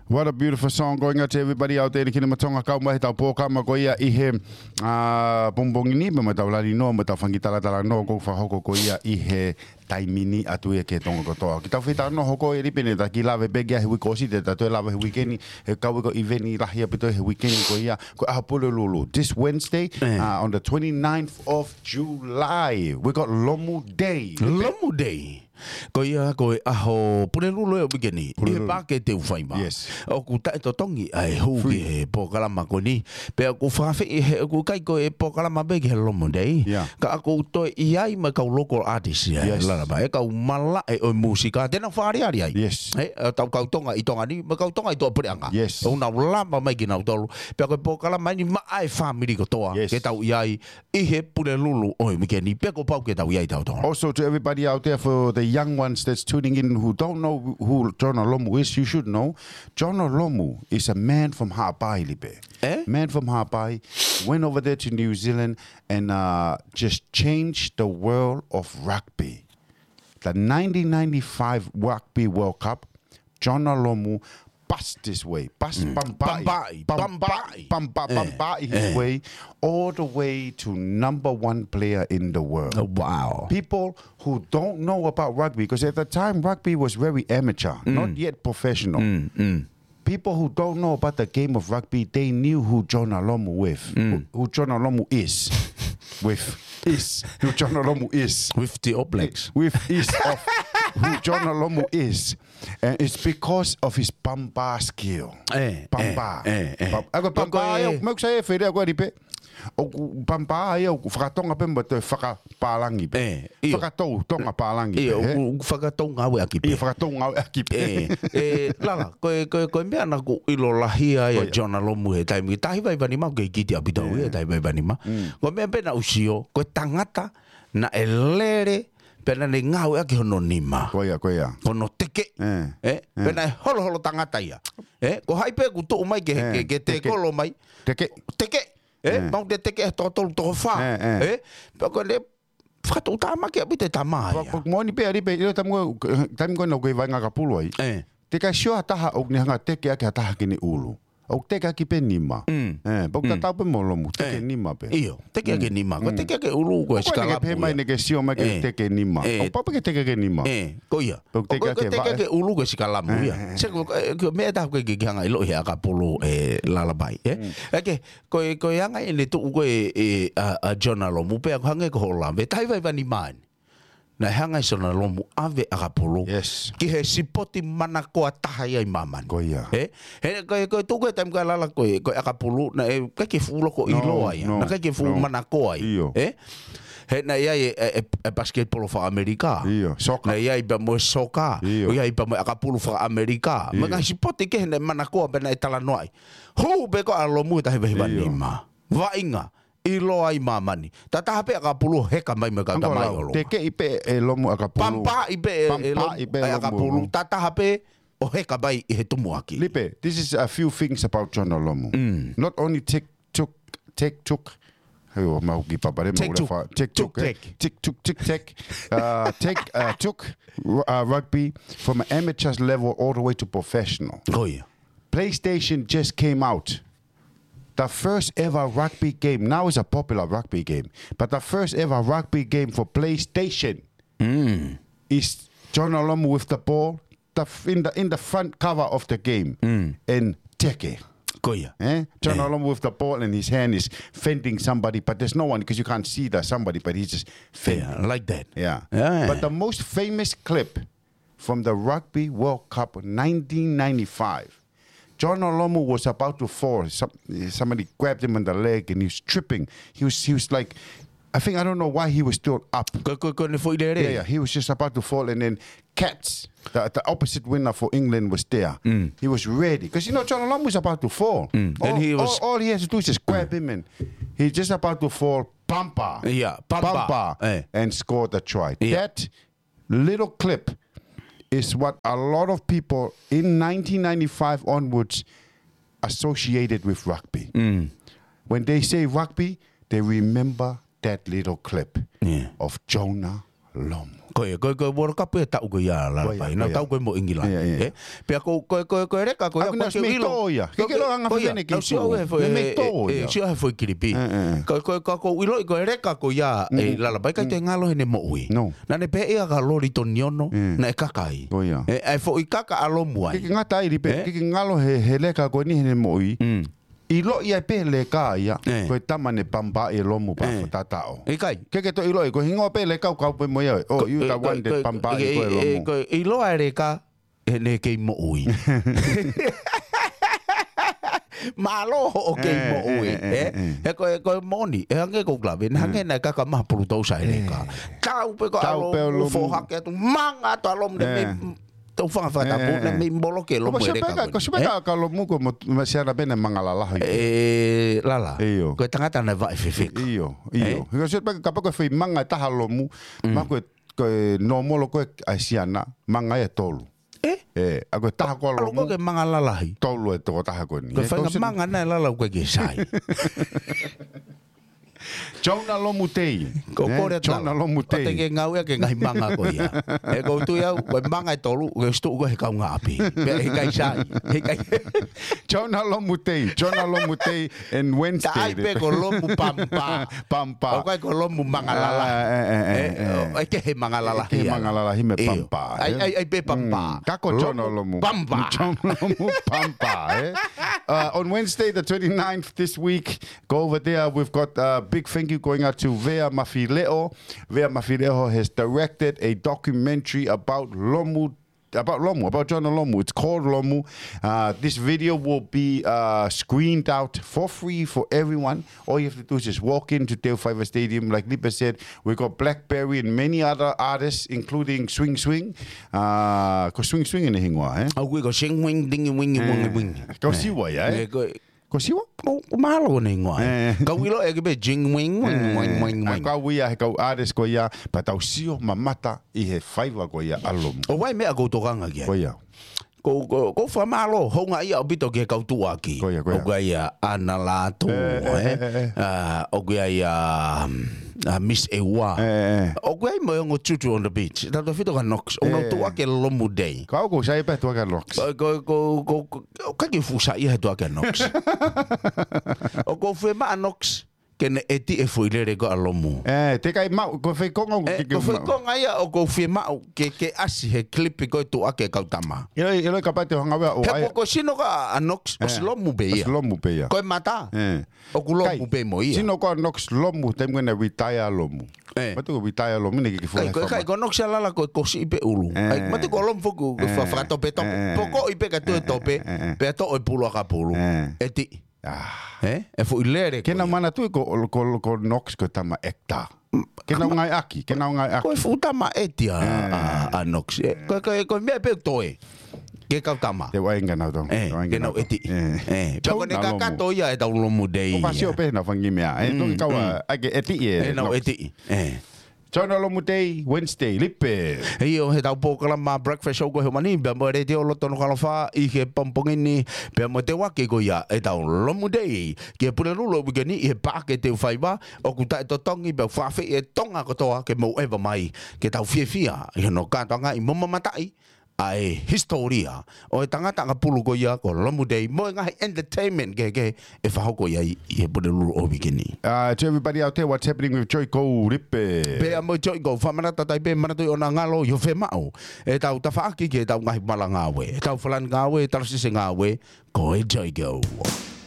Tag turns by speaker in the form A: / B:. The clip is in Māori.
A: What a beautiful song going out to everybody out there. Kina matonga kau mai tau poka ma ko ia I he bongbongi ni ma tau lari no ma tau whangitala tala no ko whahoko ko ia I he taimini atu e ke tonga kotoa. Ki tau whita no hoko e ripene ta ki lawe begia he wikosi te ta toi lawe he weekend he kau ko eveni rahia pito he weekend ko ia ko aha pule lulu. This Wednesday on the 29th of July we got Lomu Day.
B: Lomu Day. Ko ia ko aho pule lulu e weekend. I pa ke te ufaima.
A: Yes.
B: O ku ta to tongi ai hu ke po kalama ko ni. Pe ku whawhi he ku kai ko e po kalama be ke Lomu Day. Ka aku to iai ma ka local artist ia. La ba e ka mala e o musika tena whare ari ai.
A: Yes.
B: E tau kau tonga I tonga ni ma kau tonga I to preanga.
A: Yes.
B: O na lama mai ki na tolu. Pe ko po kalama ni ma ai family ko toa. Ke tau iai I he pule lulu o me ke ni pe ko pau ke tau iai tau tonga.
A: Also to everybody out there for the young ones that's tuning in who don't know who John Olomu is, you should know. John Olomu is a man from Hawaii, Lipe. Man from Hawaii, went over there to New Zealand and just changed the world of rugby. The 1995 Rugby World Cup, John Olomu bust his way, bambai his way all the way to #1 player in the world.
B: Oh, wow.
A: People who don't know about rugby, because at the time rugby was very amateur, not yet professional. People who don't know about the game of rugby, they knew who John Olomu who John Olomu is. Who John Olomu is.
B: With the All Blacks.
A: With is of who John Olomu is. And it's because of his bamba skill. Bamba. Ako bamba ayaw, mag saya fede ako ripe. O bamba ayaw, whakatonga pe mo te whakapalangi pe. Whakatou, tonga palangi pe.
B: Whakatonga awe aki pe.
A: Whakatonga awe aki pe.
B: Lala, koe mea na ko ilo lahia ya John Olomu he taimi. Tahi vai vanima, koe kiti apitau he tahi vai vanima. Koe mea pe na usio, koe tangata na elere pena ne ngau aki hono nima.
A: Koia.
B: Hono teke. Pena holo tangata ia. Ko haipe ku tu mai ke te kolo mai. Teke. Mau te teke to fa. Ko le fato tama ke abite tama.
A: Ko moni pe ari pe ilo tamu no ko vai nga kapulu ai. Te ka sio ataha o ni hanga teke ake ataha kini ulu. O teke aki pe nima. Pok ta tau pe molomu teke nima pe.
B: Iyo, teke ake nima. Ko teke ake ulu ko skala.
A: Ko pe mai ne ke sio mai ke teke nima. O papa ke teke ake nima.
B: Ko ia. Ko teke ake ulu ko skala mu ia. Se ko me ta ko ke hanga ilo he aka polo lalabai. Ake ko hanga ine tu ko a John Olomu pe hanga ko hola. Ve tai vai vani man. Na hanga John Olomu ave akapolo.
A: Yes.
B: Ki he sipoti mana ko ataha ai maman.
A: Ko ia.
B: Ko tu ko tam ka lala ko akapolo na ka ke fulo ko ilo ai. Na ka ke fu mana ko ai. He na ia e basketball fa Amerika. Na ia i ba mo soka. Ia i ba mo akapolo fa Amerika. Manga sipoti ke na mana ko ba na itala noi. Hu be ko Olomu ta he nima. Vainga. Ilo ai mamani. Tata hape akapulu heka mai mega mai olo.
A: Teke ipe Lomu akapulu.
B: Pampa ipe akapulu. Tata hape o heka mai he tumu aki.
A: Lipe, this is a few things about John Olomu. Not only took rugby from an amateur level all the way to professional.
B: Oh yeah.
A: PlayStation just came out. The first ever rugby game, now it's a popular rugby game, but the first ever rugby game for PlayStation is John Olomu with the ball in the front cover of the game in Teke. John Olomu with the ball in his hand is fending somebody, but there's no one because you can't see that somebody, but he's just fending.
B: Yeah, like that.
A: Yeah. But the most famous clip from the Rugby World Cup 1995, John Olomu was about to fall. Somebody grabbed him on the leg and he was tripping. He was like, I don't know why he was still up. Yeah, he was just about to fall, and then Katz, the opposite winner for England, was there. He was ready because John Olomu was about to fall. All he has to do is just grab him, and he's just about to fall. Bumper, and score the try. That little clip is what a lot of people in 1995 onwards associated with rugby. When they say rugby, they remember that little clip of Jonah lomu.
B: Ko World Cup e tau ko ia la pai na tau ko mo ingila pe ko reka ko ia
A: ko ilo ke lo anga fene ki si
B: ha foi kiripi ko ilo ko reka ko ia la pai ka te ngalo ne mo ui na ne pe ia ga lori toniono na e kakai e foi kaka alo muai
A: ke ngata i pe ke ngalo he leka ko ni ne mo ui ilo ia pe le ka ia ko tamane pamba e lomu pa tatao
B: e kai
A: ke to ilo ko hingo pe le ka pe mo ia you the one that pamba e ko lomu
B: ko ilo are ka ne ke mo ui malo o ke mo ui ko moni e hange ko glave hange na ka ma pruto sai le ka tau pe ko alo fo hakke tu manga to alom de tau whanga tapu na me mbolo ke lomo e reka.
A: Ko sepeka ka lomu ko masiana bene mangala
B: lala. Ko tangata na vai fefek.
A: Ko sepeka ka pako fei manga taha lomu ma ko nomolo ko asiana manga e tolu. Ako taha ko lomu.
B: Ko ke manga lalahi.
A: Tolu e to taha ko ni.
B: Ko whanga manga na lala ko ke sai.
A: Jonah Lomu Tei.
B: Ko kore
A: Jonah Lomu Tei.
B: O te ke ngau ia ke ngai manga ko ia. E ko tu ia ko manga e tolu ko stu ko he kau ngapi. Pe he kai sai. He kai.
A: Jonah Lomu Tei. Jonah Lomu Tei and Wednesday.
B: Tai pe ko lomu pampa.
A: Pampa.
B: O kai ko lomu manga lala. E ke he manga lala.
A: Ke manga lala hime pampa.
B: Ai pe pampa.
A: Kako Jonah Lomu.
B: Pampa.
A: Jonah Lomu pampa. On Wednesday the 29th this week, go over there. We've got big thank you going out to Vea Mafileo. Vea Mafileo has directed a documentary about Lomu, about Jonah Lomu. It's called Lomu. This video will be screened out for free for everyone. All you have to do is just walk into Teo Fiver Stadium. Like Lipa said, we got Blackberry and many other artists, including Swing Swing. Ko Swing Swing in the hingwa, eh?
B: Oh, we go sing wing ding wing wing.
A: Go siwa, eh? Ko siwa?
B: Ko malo ni ngoi. Ka wilo e ke be jing wing wing.
A: Ka wia he ka artist ko ia pa tau sio mamata I he faiva ko ia alum.
B: O wai me a ko tokanga ki.
A: Ko ia.
B: Ko fa malo honga ia obito ke ka tu aki. O ga ia ana tu o ga ia Miss Ewa. O ga mo ngo chuchu on the beach. Ta to fito ka Knox. O no tu ake Lomu Day.
A: Ka ko sai pe tu ka Knox.
B: Ko ka ki fusa ia tu ake Knox. O ko fe ma Knox. Kene eti e foi lere ko alomu.
A: Te kai mau ko fe konga
B: ko fe konga ia o ko fe mau ke asi he clip ko tu ake kautama.
A: Ele kapate hanga wa o
B: ai. Ko sino ka Knox o Lomu be ia.
A: Lomu be ia.
B: Ko mata. O ku Lomu be mo ia.
A: Sino ko Knox Lomu tem gonna retire Lomu. Matu ko retire Lomu ne ki fu.
B: Kai ko Knox ala ko si pe ulu. Matu ko Lomu foku fa to pe to. Poko ipe ka tu tope. Pe to o pulo ka pulu. Eti. E fo ilere
A: kena mana tu ko Knox ko tama ekta kena ngai aki
B: ko futa ma etia a Knox ko me pe toe ke ka tama
A: te wa inga na to
B: ke no eti ko ne ka to ya e da Lomu Day
A: ko pasio pe na fangi mea to ka wa age eti
B: no eti
A: Jonah Lomu Day Wednesday lipe
B: o he tau pōkala ma breakfast show ko he mani bea mo re te o loto no kalofa I he pompongini bea mo te wake ko ia e tau Lomu Day ke pule lulo wikeni I he pāke te uwhaiwa o kuta e totongi bea whawhi e tonga kotoa ke mo ewa mai ke tau whiawhia I no kātoanga I moma matai ai historia o tangata nga pulu ko ia ko Lomu Day mo nga entertainment ke e whahoko ia I he pule lulo o wikeni
A: to everybody out there what's happening with Joy Ko Ripe
B: Pea mo Joy Ko whamarata tai pe manatoi o na ngalo yo whe mao e tau tawhaaki ke tau ngahi mala ngāwe e tau whalan ngāwe e tarasise ngāwe ko e Joy Ko